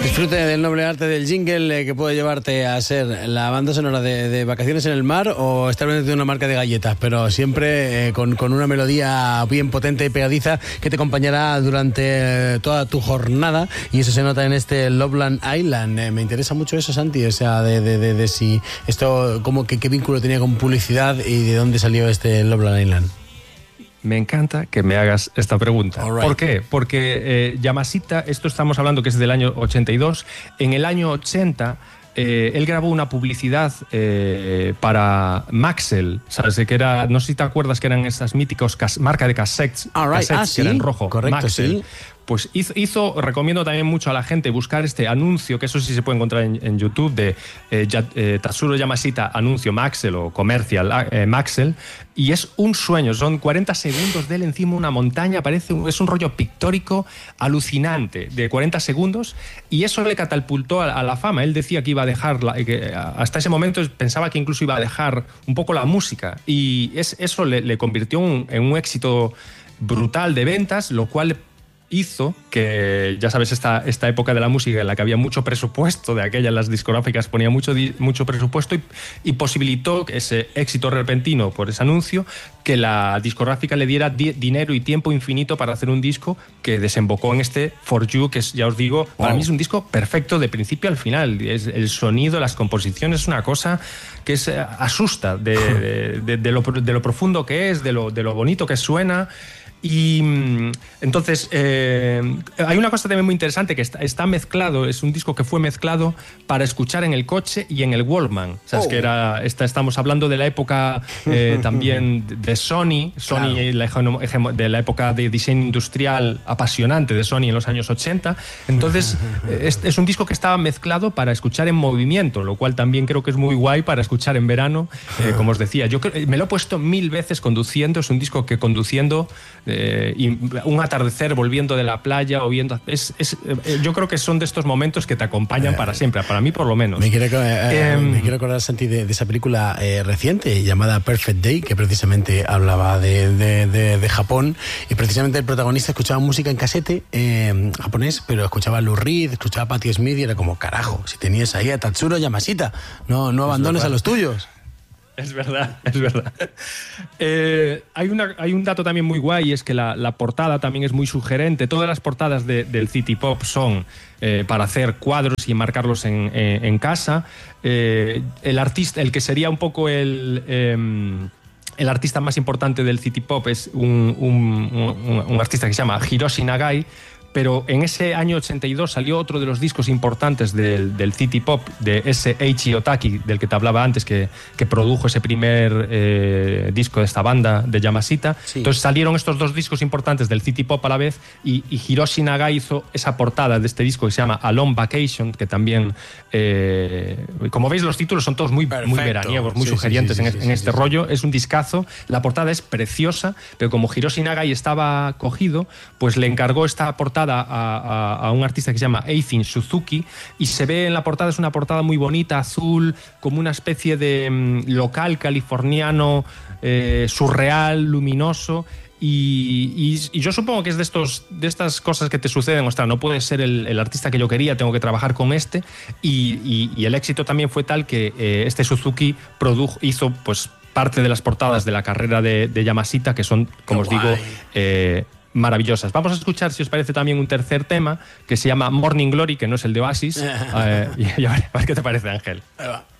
Disfrute del noble arte del jingle que puede llevarte a ser la banda sonora de vacaciones en el mar o estar vendiendo una marca de galletas, pero siempre con una melodía bien potente y pegadiza que te acompañará durante toda tu jornada, y eso se nota en este Loveland Island. Me interesa mucho eso, Santi, o sea, de si esto, qué vínculo tenía con publicidad y de dónde salió este Loveland Island. Me encanta que me hagas esta pregunta. Right. ¿Por qué? Porque Yamashita, esto estamos hablando que es del año 82, en el año 80 él grabó una publicidad para Maxell, ¿sabes? Que era, no sé si te acuerdas que eran esas míticos marca de cassettes, cassettes que eran rojo, correcto, Maxell. sí. Pues recomiendo también mucho a la gente buscar este anuncio, que eso sí se puede encontrar en YouTube, de Tatsuro Yamashita, anuncio Maxell o comercial Maxell, y es un sueño, son 40 segundos de él encima de una montaña, es un rollo pictórico alucinante, de 40 segundos, y eso le catapultó a la fama. Él decía que iba a dejar, que hasta ese momento pensaba que incluso iba a dejar un poco la música, y eso le convirtió en un éxito brutal de ventas, lo cual hizo que, ya sabes, esta época de la música en la que había mucho presupuesto, de aquellas las discográficas ponían mucho presupuesto, y posibilitó ese éxito repentino por ese anuncio, que la discográfica le diera dinero y tiempo infinito para hacer un disco que desembocó en este For You, que es, ya os digo, para mí es un disco perfecto de principio al final. El sonido, las composiciones, es una cosa que asusta de lo profundo que es, de lo bonito que suena. Y entonces hay una cosa también muy interesante, que está mezclado, es un disco que fue mezclado para escuchar en el coche y en el Walkman. ¿Sabes? Que estamos hablando de la época también de Sony, claro, de la época de diseño industrial apasionante de Sony en los años 80. Entonces es un disco que estaba mezclado para escuchar en movimiento, lo cual también creo que es muy guay para escuchar en verano. Como os decía, yo me lo he puesto 1000 veces conduciendo. Es un disco que conduciendo, y un atardecer volviendo de la playa o viendo, yo creo que son de estos momentos que te acompañan para siempre, para mí por lo menos. Me quiero acordar, Santi, de esa película reciente llamada Perfect Day, que precisamente hablaba de Japón, y precisamente el protagonista escuchaba música en casete japonés, pero escuchaba a Lou Reed, escuchaba a Patti Smith, y era como, carajo, si tenías ahí a Tatsuro Yamashita, no abandones a los tuyos. Es verdad, es verdad. Hay un dato también muy guay, es que la portada también es muy sugerente. Todas las portadas del City Pop son para hacer cuadros y enmarcarlos en casa. El artista, el que sería un poco el artista más importante del City Pop, es un artista que se llama Hiroshi Nagai. Pero en ese año 82 salió otro de los discos importantes del City Pop, de ese Eiichi Otaki, del que te hablaba antes, que produjo ese primer disco de esta banda de Yamashita. Sí. Entonces salieron estos dos discos importantes del City Pop a la vez, y Hiroshi Nagai hizo esa portada de este disco que se llama A Long Vacation, que también, como veis, los títulos son todos muy veraniegos, muy sugerientes en este rollo. Es un discazo, la portada es preciosa, pero como Hiroshi Nagai estaba cogido, pues le encargó esta portada a un artista que se llama Eifin Suzuki, y se ve en la portada, es una portada muy bonita, azul, como una especie de local californiano, surreal, luminoso. Y yo supongo que es de estas cosas que te suceden. Ostras, no puede ser el artista que yo quería, tengo que trabajar con este. Y el éxito también fue tal que este Suzuki hizo pues parte de las portadas de la carrera de Yamashita, que son, como os digo, maravillosas. Vamos a escuchar, si os parece, también un tercer tema que se llama Morning Glory, que no es el de Oasis. Y a ver qué te parece, Ángel. Ahí va.